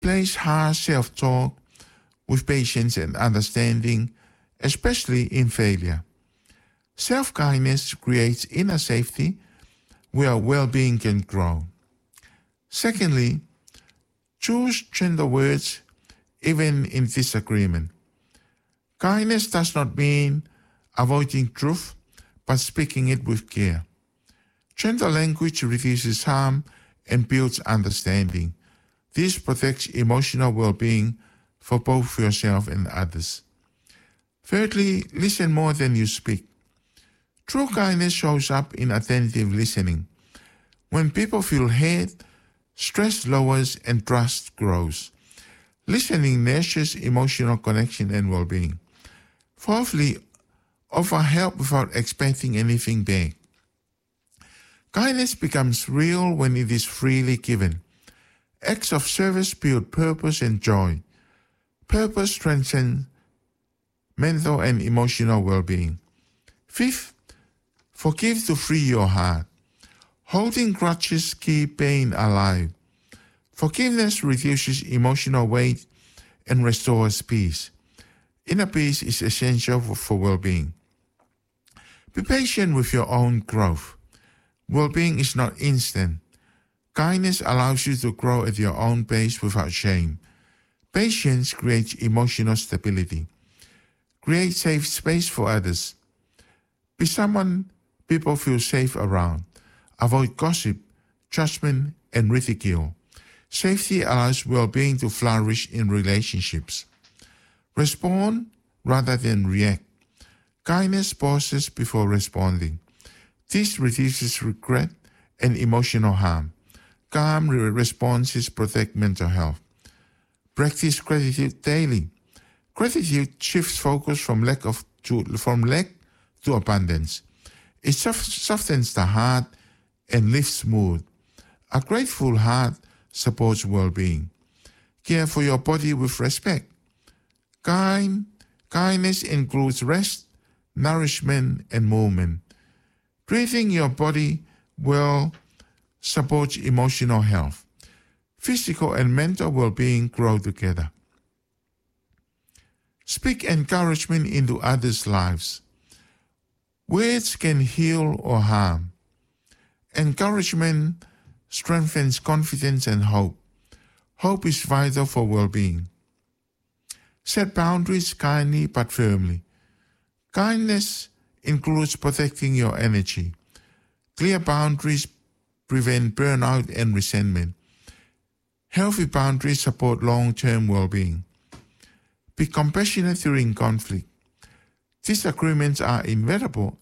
Replace harsh self-talk with patience and understanding, especially in failure. Self-kindness creates inner safety where well-being can grow. Secondly, choose gentle words even in disagreement. Kindness does not mean avoiding truth, but speaking it with care. Gentle language reduces harm and builds understanding. This protects emotional well-being for both yourself and others. Thirdly, listen more than you speak. True kindness shows up in attentive listening. When people feel heard, stress lowers and trust grows. Listening nurtures emotional connection and well-being. Fourthly, offer help without expecting anything back. Kindness becomes real when it is freely given. Acts of service build purpose and joy. Purpose strengthens mental and emotional well-being. Fifth, forgive to free your heart. Holding grudges keep pain alive. Forgiveness reduces emotional weight and restores peace. Inner peace is essential for well-being. Be patient with your own growth. Well-being is not instant. Kindness allows you to grow at your own pace without shame. Patience creates emotional stability. Create safe space for others. Be someone people feel safe around. Avoid gossip, judgment, and ridicule. Safety allows well-being to flourish in relationships. Respond rather than react. Kindness pauses before responding. This reduces regret and emotional harm. Calm responses protect mental health. Practice gratitude daily. Gratitude shifts focus from lack to abundance. It softens the heart and lifts mood. A grateful heart supports well-being. Care for your body with respect. Kindness includes rest, nourishment, and movement. Treating your body well supports emotional health. Physical and mental well-being grow together. Speak encouragement into others' lives. Words can heal or harm. Encouragement strengthens confidence and hope. Hope is vital for well-being. Set boundaries kindly but firmly. Kindness includes protecting your energy. Clear boundaries prevent burnout and resentment. Healthy boundaries support long-term well-being. Be compassionate during conflict. Disagreements are inevitable.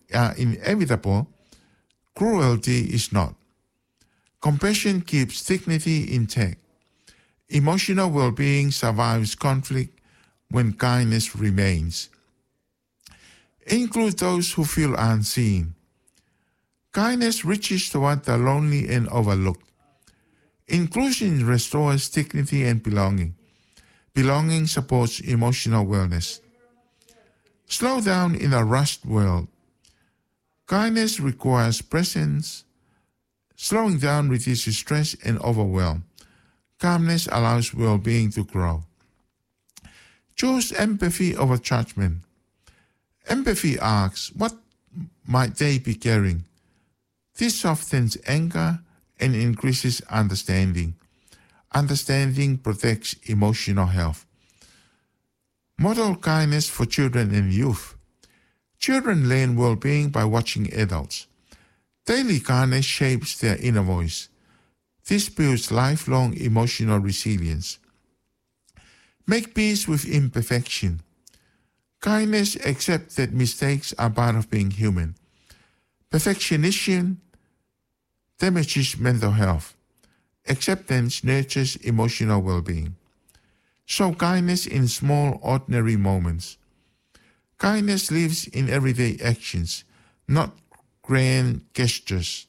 Cruelty is not. Compassion keeps dignity intact. Emotional well-being survives conflict when kindness remains. Include those who feel unseen. Kindness reaches toward the lonely and overlooked. Inclusion restores dignity and belonging. Belonging supports emotional wellness. Slow down in a rushed world. Kindness requires presence. Slowing down reduces stress and overwhelm. Calmness allows well-being to grow. Choose empathy over judgment. Empathy asks, what might they be carrying? This softens anger and increases understanding. Understanding protects emotional health. Model kindness for children and youth. Children learn well-being by watching adults. Daily kindness shapes their inner voice. This builds lifelong emotional resilience. Make peace with imperfection. Kindness accepts that mistakes are part of being human. Perfectionism damages mental health. Acceptance nurtures emotional well-being. Show kindness in small, ordinary moments. Kindness lives in everyday actions, not grand gestures.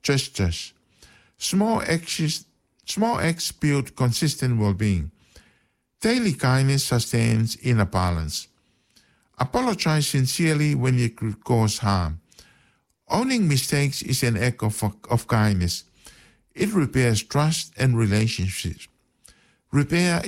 Small acts build consistent well-being. Daily kindness sustains inner balance. Apologize sincerely when you cause harm. Owning mistakes is an act of kindness. It repairs trust and relationships. Repair